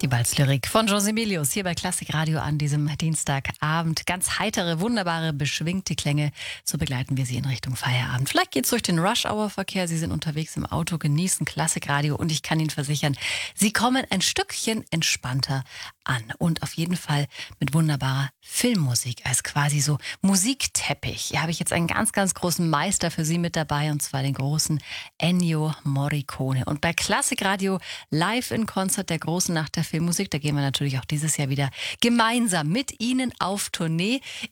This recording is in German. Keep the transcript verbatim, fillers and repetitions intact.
Die Balzlyrik von José Milius hier bei Klassikradio an diesem Dienstagabend. Ganz heitere, wunderbare, beschwingte Klänge. So begleiten wir Sie in Richtung Feierabend. Vielleicht geht's durch den Rush-Hour-Verkehr. Sie sind unterwegs im Auto, genießen Klassikradio und ich kann Ihnen versichern, Sie kommen ein Stückchen entspannter an. Und auf jeden Fall mit wunderbarer Filmmusik als quasi so Musikteppich. Hier habe ich jetzt einen ganz, ganz großen Meister für Sie mit dabei und zwar den großen Ennio Morricone. Und bei Klassikradio live in Konzert der großen Nacht der Filmmusik, da gehen wir natürlich auch dieses Jahr wieder gemeinsam mit Ihnen auf Tournee